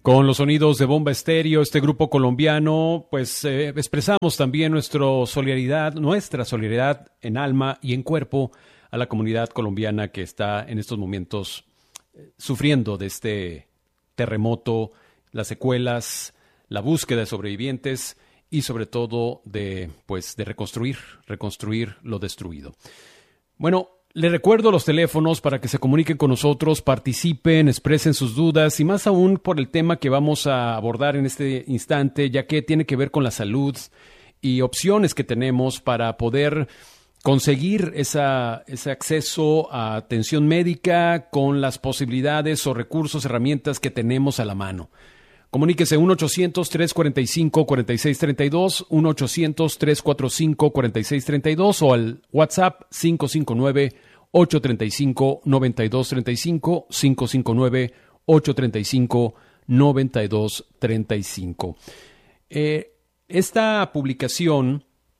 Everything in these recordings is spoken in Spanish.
Con los sonidos de Bomba Estéreo, este grupo colombiano, pues expresamos también nuestra solidaridad en alma y en cuerpo a la comunidad colombiana que está en estos momentos sufriendo de este terremoto, las secuelas, la búsqueda de sobrevivientes y sobre todo de reconstruir lo destruido. Bueno, les recuerdo los teléfonos para que se comuniquen con nosotros, participen, expresen sus dudas y más aún por el tema que vamos a abordar en este instante, ya que tiene que ver con la salud y opciones que tenemos para poder conseguir ese acceso a atención médica con las posibilidades o recursos, herramientas que tenemos a la mano. Comuníquese 1-800-345-4632, 1-800-345-4632 o al WhatsApp 559-835-9235, 559-835-9235. Esta publicación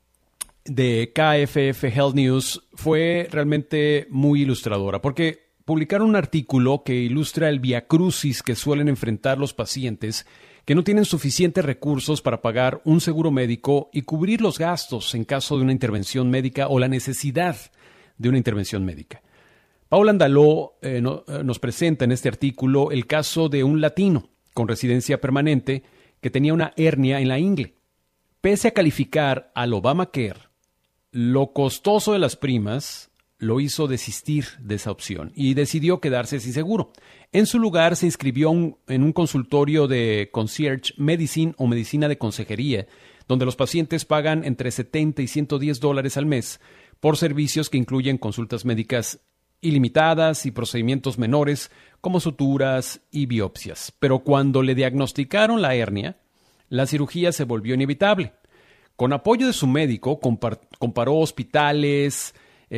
de KFF Health News fue realmente muy ilustradora porque publicaron un artículo que ilustra el viacrucis que suelen enfrentar los pacientes que no tienen suficientes recursos para pagar un seguro médico y cubrir los gastos en caso de una intervención médica o la necesidad de una intervención médica. Paula Andaló nos presenta en este artículo el caso de un latino con residencia permanente que tenía una hernia en la ingle. Pese a calificar al Obamacare, lo costoso de las primas lo hizo desistir de esa opción y decidió quedarse sin seguro. En su lugar se inscribió en un consultorio de concierge medicine o medicina de consejería, donde los pacientes pagan entre $70 y $110 al mes por servicios que incluyen consultas médicas ilimitadas y procedimientos menores como suturas y biopsias. Pero cuando le diagnosticaron la hernia, la cirugía se volvió inevitable. Con apoyo de su médico, comparó hospitales,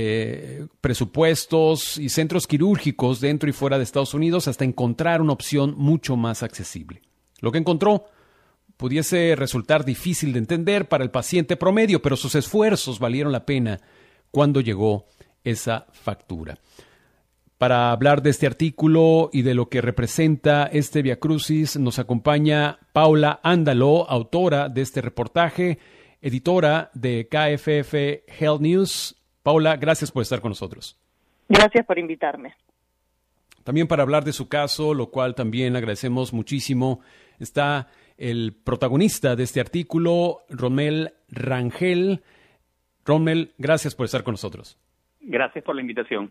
presupuestos y centros quirúrgicos dentro y fuera de Estados Unidos hasta encontrar una opción mucho más accesible. Lo que encontró pudiese resultar difícil de entender para el paciente promedio, pero sus esfuerzos valieron la pena cuando llegó esa factura. Para hablar de este artículo y de lo que representa este viacrucis, nos acompaña Paula Andaló, autora de este reportaje, editora de KFF Health News. Paula, gracias por estar con nosotros. Gracias por invitarme. También para hablar de su caso, lo cual también agradecemos muchísimo, está el protagonista de este artículo, Rommel Rangel. Rommel, gracias por estar con nosotros. Gracias por la invitación.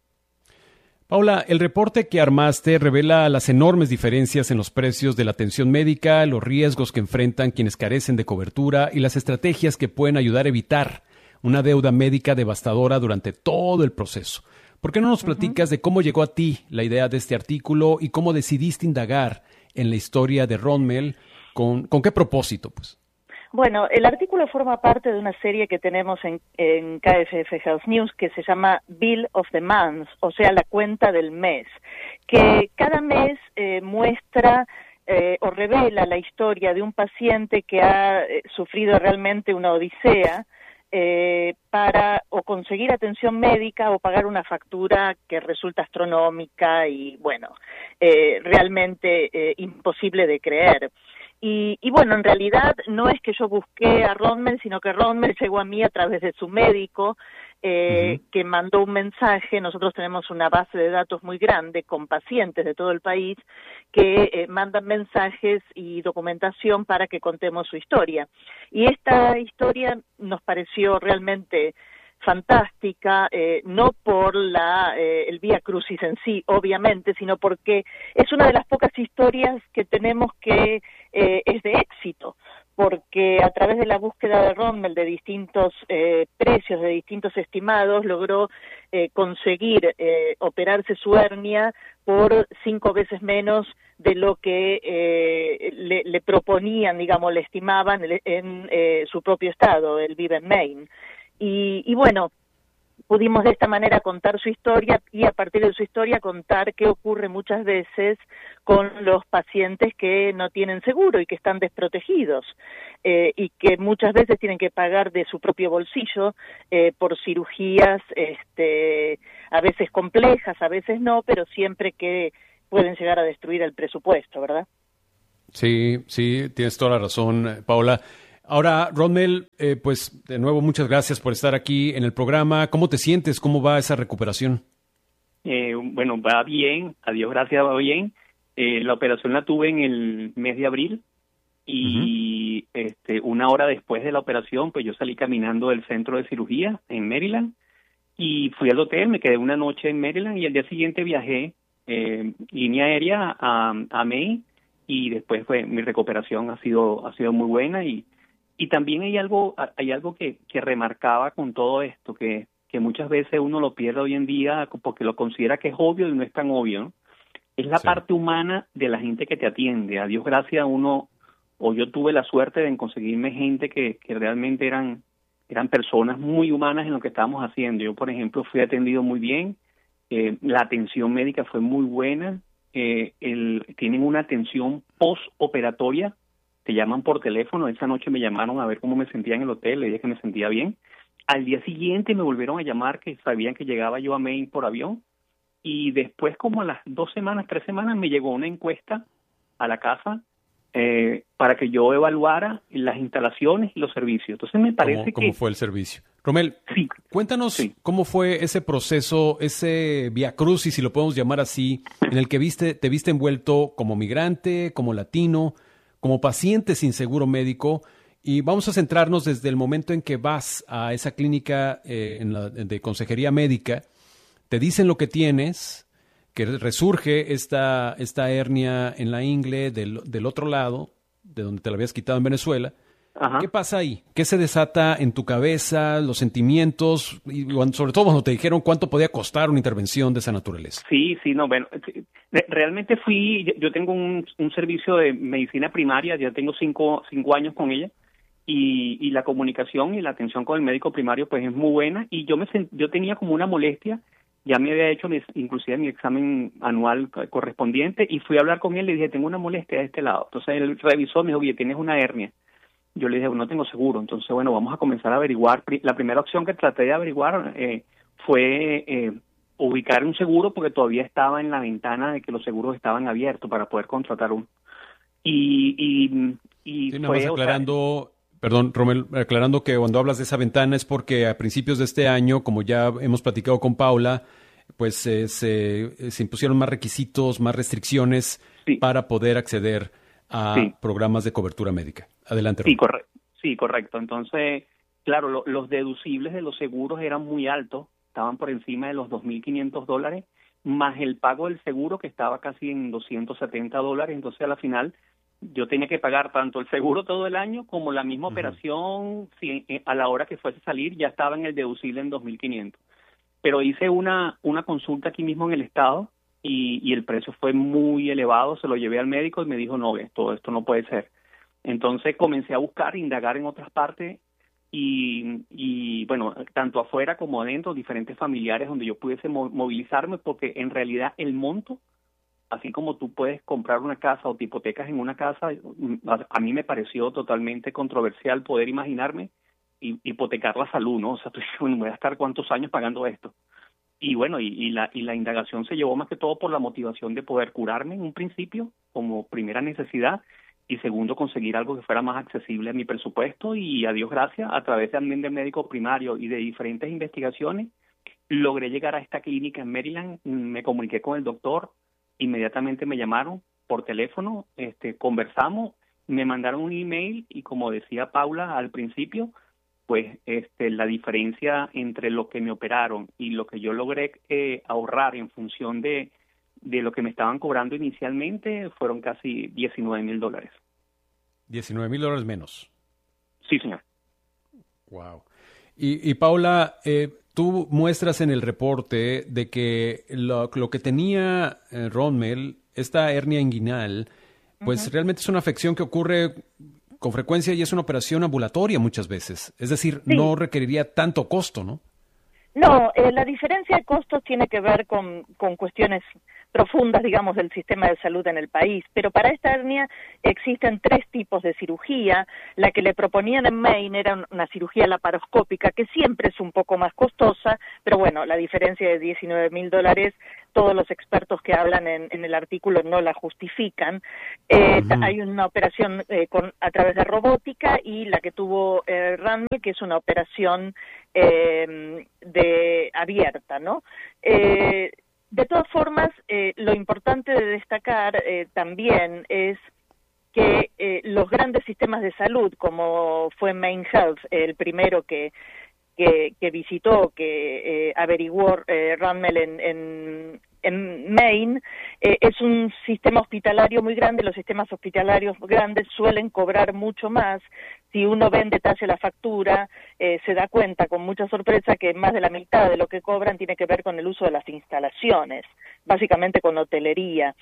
Paula, el reporte que armaste revela las enormes diferencias en los precios de la atención médica, los riesgos que enfrentan quienes carecen de cobertura y las estrategias que pueden ayudar a evitar una deuda médica devastadora durante todo el proceso. ¿Por qué no nos platicas de cómo llegó a ti la idea de este artículo y cómo decidiste indagar en la historia de Rommel? ¿Con qué propósito, pues? Bueno, el artículo forma parte de una serie que tenemos en KFF Health News que se llama Bill of the Month, o sea, la cuenta del mes, que cada mes muestra o revela la historia de un paciente que ha sufrido realmente una odisea para o conseguir atención médica o pagar una factura que resulta astronómica y, bueno, realmente imposible de creer. Y bueno, en realidad no es que yo busqué a Rommel, sino que Rommel llegó a mí a través de su médico, que mandó un mensaje. Nosotros tenemos una base de datos muy grande con pacientes de todo el país que mandan mensajes y documentación para que contemos su historia. Y esta historia nos pareció realmente fantástica, no por el Vía Crucis en sí, obviamente, sino porque es una de las pocas historias que tenemos que es de éxito, porque a través de la búsqueda de Rommel de distintos precios, de distintos estimados, logró conseguir operarse su hernia por 5 veces menos de lo que le proponían, digamos, le estimaban en su propio estado. Él vive en Maine. Y bueno, pudimos de esta manera contar su historia y a partir de su historia contar qué ocurre muchas veces con los pacientes que no tienen seguro y que están desprotegidos y que muchas veces tienen que pagar de su propio bolsillo por cirugías a veces complejas, a veces no, pero siempre que pueden llegar a destruir el presupuesto, ¿verdad? Sí, sí, tienes toda la razón, Paula. Ahora, Rommel, pues de nuevo muchas gracias por estar aquí en el programa. ¿Cómo te sientes? ¿Cómo va esa recuperación? Bueno, va bien, a Dios gracias, va bien. La operación la tuve en el mes de abril y una hora después de la operación, pues yo salí caminando del centro de cirugía en Maryland y fui al hotel, me quedé una noche en Maryland y al día siguiente viajé línea aérea a Maine y después mi recuperación ha sido muy buena y también hay algo que remarcaba con todo esto, que muchas veces uno lo pierde hoy en día porque lo considera que es obvio y no es tan obvio, ¿no? Es la parte humana de la gente que te atiende. A Dios gracias, yo tuve la suerte de conseguirme gente que realmente eran personas muy humanas en lo que estábamos haciendo. Yo, por ejemplo, fui atendido muy bien, la atención médica fue muy buena, tienen una atención postoperatoria, te llaman por teléfono. Esa noche me llamaron a ver cómo me sentía en el hotel, le dije que me sentía bien. Al día siguiente me volvieron a llamar, que sabían que llegaba yo a Maine por avión, y después, como a las 3 semanas, me llegó una encuesta a la casa para que yo evaluara las instalaciones y los servicios. Entonces me parece ¿Cómo fue el servicio? Rommel, sí, cuéntanos sí. cómo fue ese proceso, ese viacrucis, si lo podemos llamar así, en el que te viste envuelto como migrante, como latino, como paciente sin seguro médico. Y vamos a centrarnos desde el momento en que vas a esa clínica de consejería médica, te dicen lo que tienes, que resurge esta hernia en la ingle del otro lado, de donde te la habías quitado en Venezuela. Ajá. ¿Qué pasa ahí? ¿Qué se desata en tu cabeza, los sentimientos, y sobre todo cuando te dijeron cuánto podía costar una intervención de esa naturaleza? Sí, no, bueno, realmente yo tengo un servicio de medicina primaria, ya tengo 5 años con ella, y la comunicación y la atención con el médico primario pues es muy buena, y yo tenía como una molestia. Ya me había hecho inclusive mi examen anual correspondiente y fui a hablar con él, le dije, tengo una molestia de este lado. Entonces él revisó, me dijo, oye, tienes una hernia. Yo le dije, no tengo seguro. Entonces, bueno, vamos a comenzar a averiguar. La primera opción que traté de averiguar fue ubicar un seguro, porque todavía estaba en la ventana de que los seguros estaban abiertos para poder contratar uno. Y sí, nada más aclarando... Perdón, Rommel, aclarando que cuando hablas de esa ventana es porque a principios de este año, como ya hemos platicado con Paula, pues se impusieron más requisitos, más restricciones para poder acceder a programas de cobertura médica. Adelante, Rommel. Sí, correcto. Entonces, claro, los deducibles de los seguros eran muy altos, estaban por encima de los $2,500, más el pago del seguro que estaba casi en $270. Entonces, a la final, yo tenía que pagar tanto el seguro todo el año como la misma operación. Si a la hora que fuese a salir ya estaba en el deducible en $2,500. Pero hice una consulta aquí mismo en el estado y el precio fue muy elevado. Se lo llevé al médico y me dijo, no, esto no puede ser. Entonces comencé a buscar, indagar en otras partes y bueno, tanto afuera como adentro, diferentes familiares donde yo pudiese movilizarme, porque en realidad el monto, así como tú puedes comprar una casa o te hipotecas en una casa, a mí me pareció totalmente controversial poder imaginarme hipotecar la salud, ¿no? O sea, tú dices, bueno, voy a estar cuántos años pagando esto. Y bueno, y la indagación se llevó más que todo por la motivación de poder curarme en un principio, como primera necesidad, y segundo, conseguir algo que fuera más accesible a mi presupuesto. Y a Dios gracias, a través también del médico primario y de diferentes investigaciones, logré llegar a esta clínica en Maryland. Me comuniqué con el doctor, inmediatamente me llamaron por teléfono, conversamos, me mandaron un email y, como decía Paula al principio, pues la diferencia entre lo que me operaron y lo que yo logré ahorrar en función de lo que me estaban cobrando inicialmente fueron casi $19,000. $19,000 menos. Sí, señor. Wow. Y Paula, tú muestras en el reporte de que lo que tenía Rommel, esta hernia inguinal, pues realmente es una afección que ocurre con frecuencia y es una operación ambulatoria muchas veces. Es decir, no requeriría tanto costo, ¿no? No, la diferencia de costos tiene que ver con cuestiones profundas, digamos, del sistema de salud en el país. Pero para esta hernia existen 3 tipos de cirugía. La que le proponían en Maine era una cirugía laparoscópica, que siempre es un poco más costosa, pero bueno, la diferencia de $19,000, todos los expertos que hablan en el artículo no la justifican. Hay una operación a través de robótica, y la que tuvo Randall, que es una operación abierta, ¿no? De todas formas, lo importante de destacar también es que los grandes sistemas de salud, como fue Maine Health, el primero que visitó, que averiguó Randall en Maine, es un sistema hospitalario muy grande. Los sistemas hospitalarios grandes suelen cobrar mucho más. Si uno ve en detalle la factura, se da cuenta con mucha sorpresa que más de la mitad de lo que cobran tiene que ver con el uso de las instalaciones, básicamente con hotelería.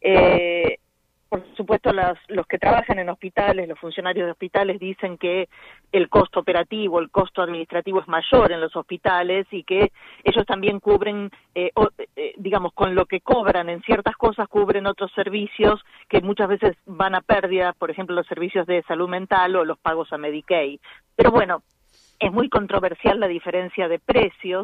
Por supuesto, los que trabajan en hospitales, los funcionarios de hospitales, dicen que el costo operativo, el costo administrativo es mayor en los hospitales, y que ellos también cubren, digamos, con lo que cobran en ciertas cosas, cubren otros servicios que muchas veces van a pérdida, por ejemplo, los servicios de salud mental o los pagos a Medicaid. Pero bueno, es muy controversial la diferencia de precios.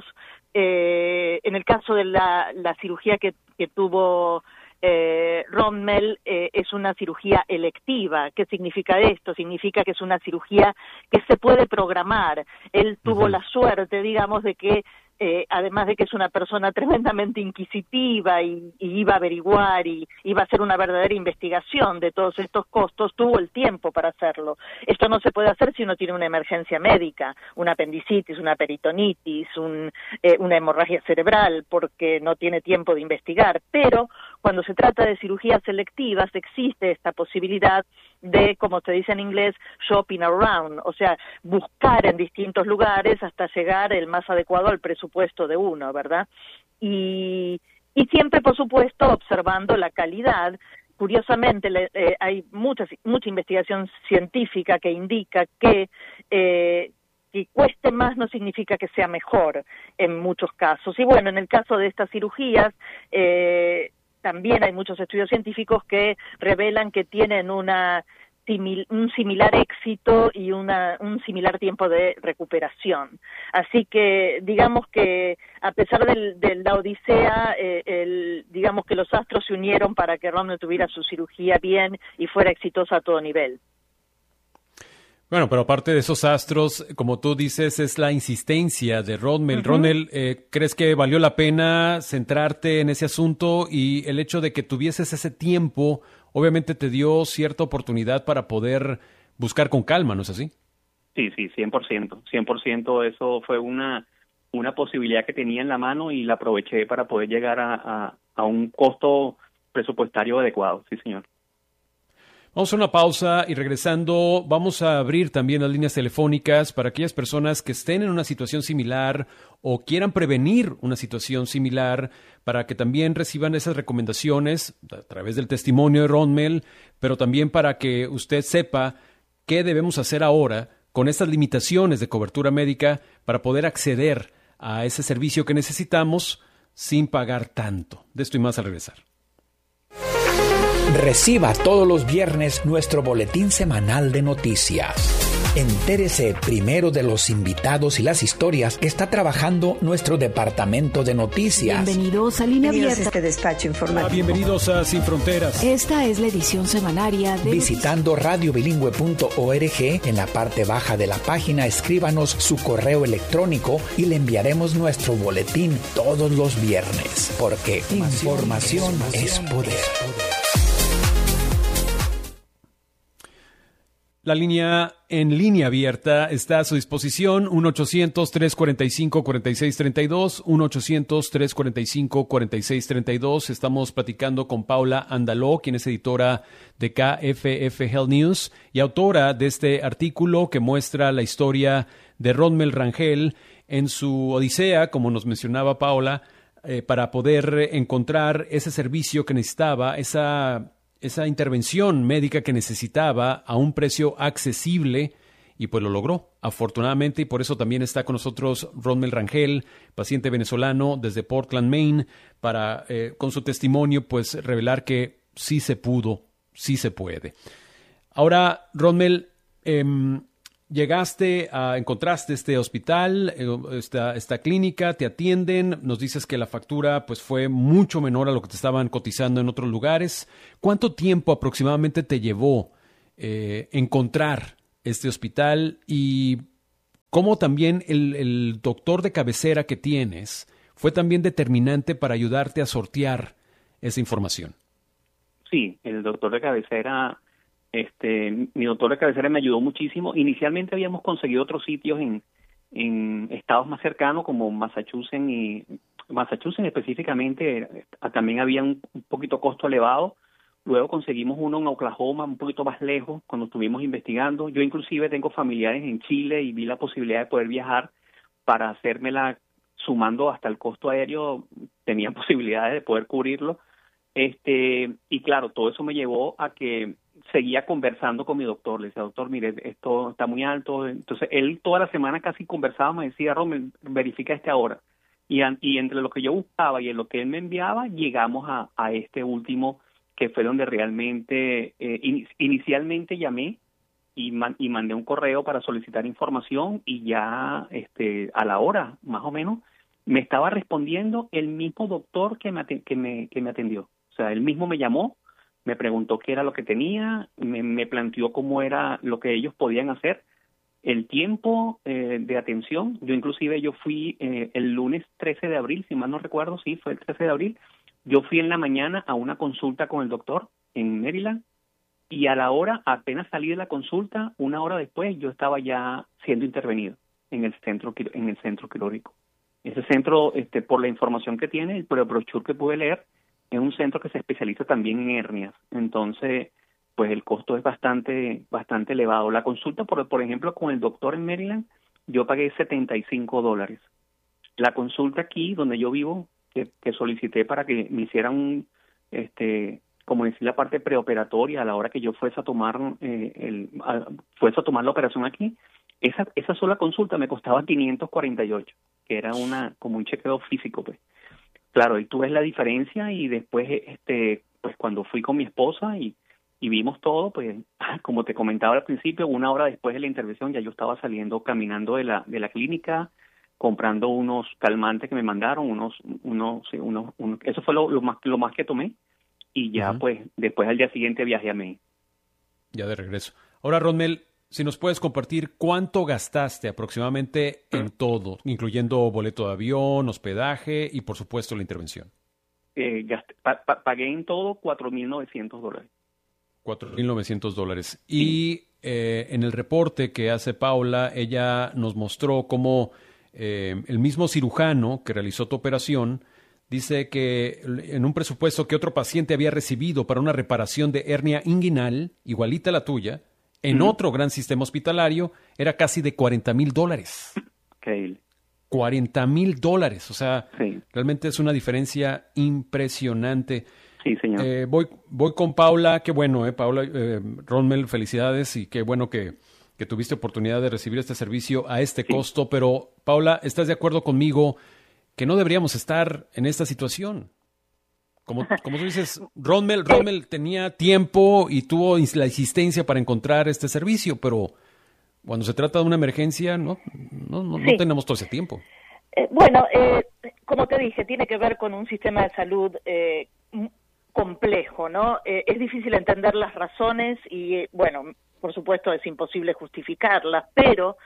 En el caso de la cirugía que tuvo Rommel, es una cirugía electiva. ¿Qué significa esto? Significa que es una cirugía que se puede programar. Él tuvo la suerte, digamos, de que además de que es una persona tremendamente inquisitiva y iba a averiguar y iba a hacer una verdadera investigación de todos estos costos, tuvo el tiempo para hacerlo. Esto no se puede hacer si uno tiene una emergencia médica, una apendicitis, una peritonitis, una hemorragia cerebral, porque no tiene tiempo de investigar. Pero cuando se trata de cirugías selectivas, existe esta posibilidad de, como se dice en inglés, shopping around, o sea, buscar en distintos lugares hasta llegar el más adecuado al presupuesto de uno, ¿verdad? Y siempre, por supuesto, observando la calidad. Curiosamente, hay mucha investigación científica que indica que cueste más no significa que sea mejor en muchos casos. Y bueno, en el caso de estas cirugías, también hay muchos estudios científicos que revelan que tienen un similar éxito y un similar tiempo de recuperación. Así que digamos que a pesar de la odisea, digamos que los astros se unieron para que Rommel tuviera su cirugía bien y fuera exitosa a todo nivel. Bueno, pero aparte de esos astros, como tú dices, es la insistencia de Rommel. Rommel, ¿crees que valió la pena centrarte en ese asunto? Y el hecho de que tuvieses ese tiempo, obviamente te dio cierta oportunidad para poder buscar con calma, ¿no es así? Sí, 100%. 100% eso fue una posibilidad que tenía en la mano y la aproveché para poder llegar a un costo presupuestario adecuado, sí, señor. Vamos a una pausa y regresando vamos a abrir también las líneas telefónicas para aquellas personas que estén en una situación similar o quieran prevenir una situación similar, para que también reciban esas recomendaciones a través del testimonio de Rommel, pero también para que usted sepa qué debemos hacer ahora con estas limitaciones de cobertura médica para poder acceder a ese servicio que necesitamos sin pagar tanto. De esto y más al regresar. Reciba todos los viernes nuestro boletín semanal de noticias. Entérese primero de los invitados y las historias que está trabajando nuestro departamento de noticias. Bienvenidos a Línea Abierta. Este despacho informativo. Bienvenidos a Sin Fronteras. Esta es la edición semanaria de... Visitando radiobilingüe.org, en la parte baja de la página escríbanos su correo electrónico y le enviaremos nuestro boletín todos los viernes, porque información es poder. La línea en línea abierta está a su disposición, 1-800-345-4632, 1-800-345-4632. Estamos platicando con Paula Andaló, quien es editora de KFF Health News y autora de este artículo que muestra la historia de Rommel Rangel en su odisea, como nos mencionaba Paula, para poder encontrar ese servicio que necesitaba, esa intervención médica que necesitaba a un precio accesible y pues lo logró, afortunadamente, y por eso también está con nosotros Ronmel Rangel, paciente venezolano desde Portland, Maine, para con su testimonio pues revelar que sí se pudo, sí se puede. Ahora, Ronmel, encontraste este hospital, esta clínica, te atienden, nos dices que la factura pues fue mucho menor a lo que te estaban cotizando en otros lugares. ¿Cuánto tiempo aproximadamente te llevó encontrar este hospital y cómo también el doctor de cabecera que tienes fue también determinante para ayudarte a sortear esa información? Sí, el doctor de cabecera... mi doctor de cabecera me ayudó muchísimo. Inicialmente habíamos conseguido otros sitios en estados más cercanos como Massachusetts específicamente, también había un poquito costo elevado. Luego conseguimos uno en Oklahoma, un poquito más lejos, cuando estuvimos investigando. Yo inclusive tengo familiares en Chile y vi la posibilidad de poder viajar para hacérmela, sumando hasta el costo aéreo, tenía posibilidades de poder cubrirlo. Y claro, todo eso me llevó a que seguía conversando con mi doctor. Le decía, doctor, mire, esto está muy alto. Entonces, él toda la semana casi conversaba, me decía, Ron, verifica ahora. Y entre lo que yo buscaba y en lo que él me enviaba, llegamos a este último, que fue donde realmente, inicialmente llamé y mandé un correo para solicitar información, y ya a la hora, más o menos, me estaba respondiendo el mismo doctor que me atendió. O sea, él mismo me llamó, me preguntó qué era lo que tenía, me planteó cómo era lo que ellos podían hacer, el tiempo de atención. Yo fui el lunes 13 de abril, si mal no recuerdo, sí, fue el 13 de abril. Yo fui en la mañana a una consulta con el doctor en Maryland, y a la hora, apenas salí de la consulta, una hora después, yo estaba ya siendo intervenido en el centro quirúrgico. Ese centro, por la información que tiene, por el brochure que pude leer, es un centro que se especializa también en hernias. Entonces, pues el costo es bastante elevado. La consulta, por ejemplo, con el doctor en Maryland, yo pagué $75. La consulta aquí, donde yo vivo, que solicité para que me hicieran como decir, la parte preoperatoria a la hora que yo fuese a tomar la operación aquí, esa sola consulta me costaba 548, que era como un chequeo físico, pues. Claro, y tú ves la diferencia, y después, pues cuando fui con mi esposa y vimos todo, pues, como te comentaba al principio, una hora después de la intervención ya yo estaba saliendo caminando de la clínica, comprando unos calmantes que me mandaron, eso fue lo más que tomé, y ya, pues, después al día siguiente viajé a Maine. Ya de regreso. Ahora, Ronmel, si nos puedes compartir cuánto gastaste aproximadamente en todo, incluyendo boleto de avión, hospedaje y, por supuesto, la intervención. Pagué en todo $4,900. $4,900. Y en el reporte que hace Paula, ella nos mostró cómo el mismo cirujano que realizó tu operación dice que en un presupuesto que otro paciente había recibido para una reparación de hernia inguinal, igualita a la tuya, en otro gran sistema hospitalario, era casi de $40,000. Increíble. $40,000, o sea, sí. Realmente es una diferencia impresionante. Sí, señor. Voy con Paula. Qué bueno, Paula, Ronmel, felicidades, y qué bueno que tuviste oportunidad de recibir este servicio a este costo. Pero, Paula, ¿estás de acuerdo conmigo que no deberíamos estar en esta situación? Como tú dices, Ronmel tenía tiempo y tuvo la insistencia para encontrar este servicio, pero cuando se trata de una emergencia, no tenemos todo ese tiempo. Como te dije, tiene que ver con un sistema de salud complejo, ¿no? Es difícil entender las razones y, por supuesto es imposible justificarlas, pero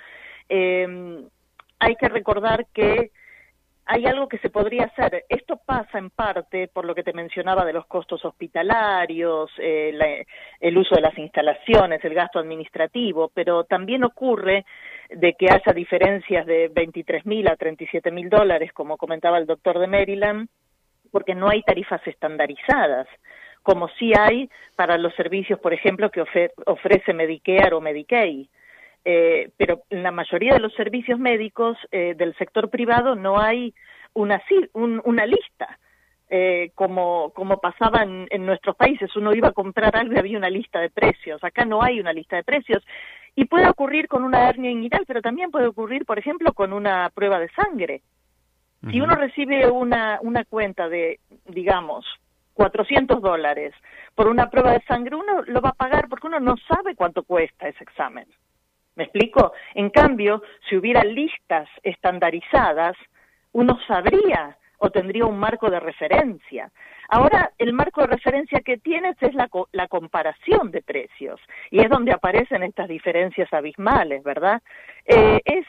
hay que recordar que hay algo que se podría hacer. Esto pasa en parte por lo que te mencionaba de los costos hospitalarios, el uso de las instalaciones, el gasto administrativo, pero también ocurre de que haya diferencias de $23,000 a $37,000, como comentaba el doctor de Maryland, porque no hay tarifas estandarizadas, como sí hay para los servicios, por ejemplo, que ofrece Medicare o Medicaid. Pero en la mayoría de los servicios médicos del sector privado no hay una lista, como pasaba en nuestros países. Uno iba a comprar algo y había una lista de precios. Acá no hay una lista de precios, Y puede ocurrir con una hernia inguinal, pero también puede ocurrir, por ejemplo, con una prueba de sangre. Si uno recibe una cuenta de, digamos, $400 por una prueba de sangre, uno lo va a pagar porque uno no sabe cuánto cuesta ese examen. ¿Me explico? En cambio, si hubiera listas estandarizadas, uno sabría o tendría un marco de referencia. Ahora, el marco de referencia que tienes es la comparación de precios, y es donde aparecen estas diferencias abismales, ¿verdad? Es